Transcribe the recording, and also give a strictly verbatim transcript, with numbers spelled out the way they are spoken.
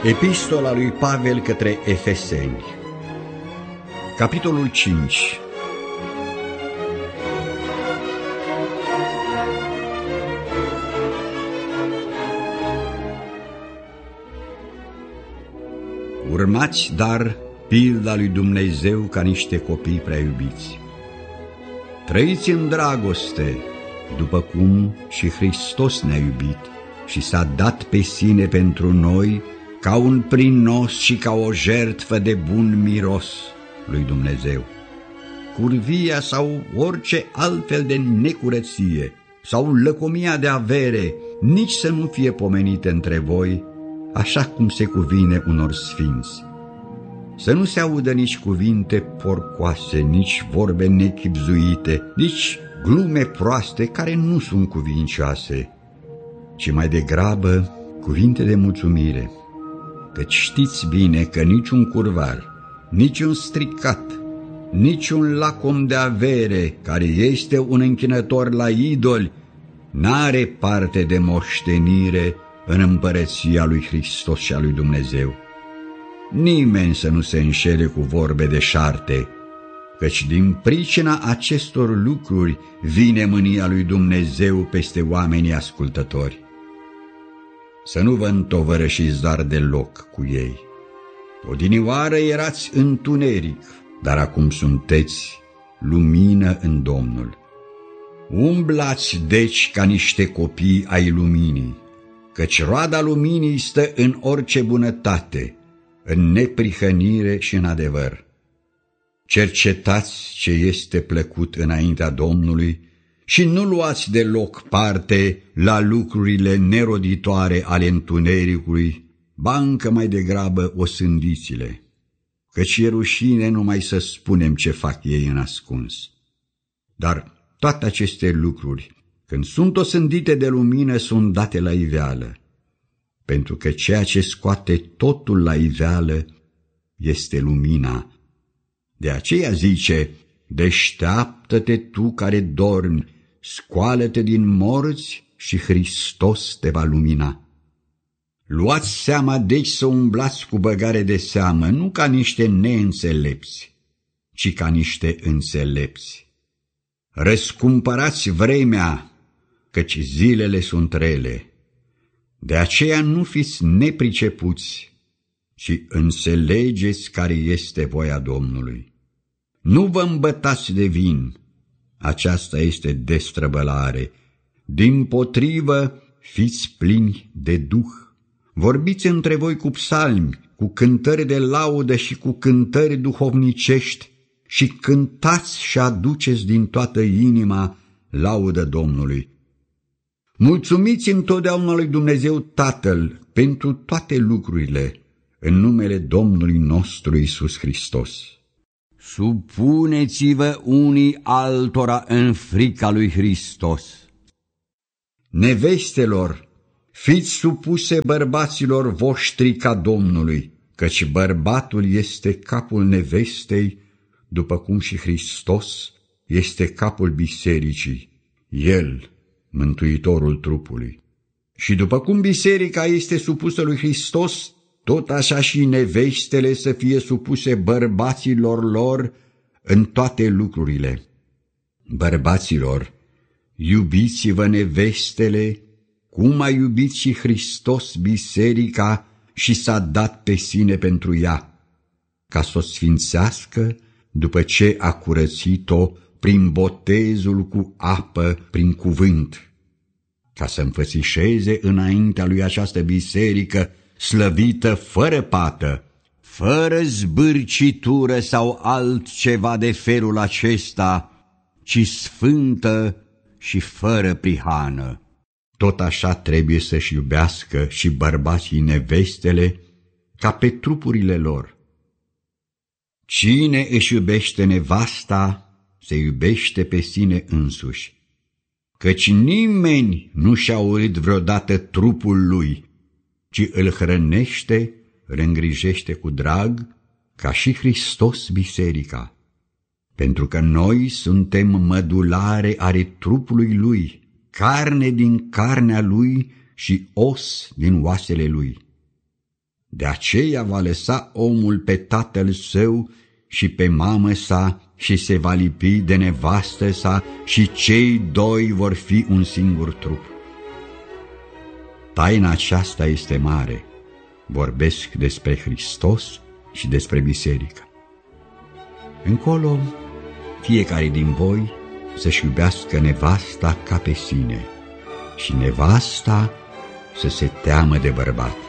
Epistola lui Pavel către Efeseni, capitolul cinci. Urmați, dar, pilda lui Dumnezeu ca niște copii prea iubiți. Trăiți în dragoste, după cum și Hristos ne-a iubit și s-a dat pe sine pentru noi ca un prinos și ca o jertfă de bun miros lui Dumnezeu. Curvia sau orice altfel de necurăție sau lăcomia de avere nici să nu fie pomenite între voi, așa cum se cuvine unor sfinți. Să nu se audă nici cuvinte porcoase, nici vorbe nechibzuite, nici glume proaste care nu sunt cuvincioase, ci mai degrabă cuvinte de mulțumire, căci știți bine că niciun curvar, niciun stricat, niciun lacom de avere care este un închinător la idoli n-are parte de moștenire în împărăția lui Hristos și a lui Dumnezeu. Nimeni să nu se înșele cu vorbe deșarte, căci din pricina acestor lucruri vine mânia lui Dumnezeu peste oamenii ascultători. Să nu vă întovărășiți doar deloc cu ei. Odinioară erați întuneric, dar acum sunteți lumină în Domnul. Umblați deci ca niște copii ai luminii, căci roada luminii stă în orice bunătate, în neprihănire și în adevăr. Cercetați ce este plăcut înaintea Domnului și nu luați deloc parte la lucrurile neroditoare ale întunericului, ba încă mai degrabă osândiți-le, căci e rușine numai să spunem ce fac ei în ascuns. Dar toate aceste lucruri, când sunt osândite de lumină, sunt date la iveală, pentru că ceea ce scoate totul la iveală este lumina. De aceea zice: deșteaptă-te tu care dormi, scoală-te din morți și Hristos te va lumina. Luați seama deci să umblați cu băgare de seamă, nu ca niște neînțelepți, ci ca niște înțelepți. Răscumpărați vremea, căci zilele sunt rele. De aceea nu fiți nepricepuți, ci înțelegeți care este voia Domnului. Nu vă îmbătați de vin, aceasta este destrăbălare. Dimpotrivă, fiți plini de Duh. Vorbiți între voi cu psalmi, cu cântări de laudă și cu cântări duhovnicești și cântați și aduceți din toată inima laudă Domnului. Mulțumiți întotdeauna lui Dumnezeu Tatăl pentru toate lucrurile, în numele Domnului nostru Iisus Hristos. Supuneți-vă unii altora în frica lui Hristos. Nevestelor, fiți supuse bărbaților voștri ca Domnului, căci bărbatul este capul nevestei, după cum și Hristos este capul bisericii, El, mântuitorul trupului. Și după cum biserica este supusă lui Hristos, tot așa și nevestele să fie supuse bărbaților lor în toate lucrurile. Bărbaților, iubiți-vă nevestele, cum a iubit și Hristos biserica și s-a dat pe sine pentru ea, ca să o sfințească după ce a curățit-o prin botezul cu apă, prin cuvânt, ca să înfățișeze înaintea lui această biserică slăvită fără pată, fără zbârcitură sau altceva de felul acesta, ci sfântă și fără prihană. Tot așa trebuie să-și iubească și bărbații nevestele ca pe trupurile lor. Cine își iubește nevasta, se iubește pe sine însuși, căci nimeni nu și-a urât vreodată trupul lui, ci îl hrănește, îl îngrijește cu drag, ca și Hristos biserica, pentru că noi suntem mădulare ale trupului lui, carne din carnea lui și os din oasele lui. De aceea va lăsa omul pe tatăl său și pe mamă sa și se va lipi de nevastă sa și cei doi vor fi un singur trup. Taina aceasta este mare. Vorbesc despre Hristos și despre biserică. Încolo, fiecare din voi să-și iubească nevasta ca pe sine și nevasta să se teamă de bărbat.